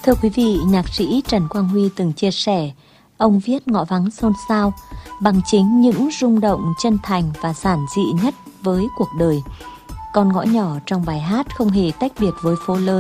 Thưa quý vị, nhạc sĩ Trần Quang Huy từng chia sẻ, ông viết Ngõ Vắng Xôn Xao bằng chính những rung động chân thành và giản dị nhất với cuộc đời. Con ngõ nhỏ trong bài hát không hề tách biệt với phố lớn.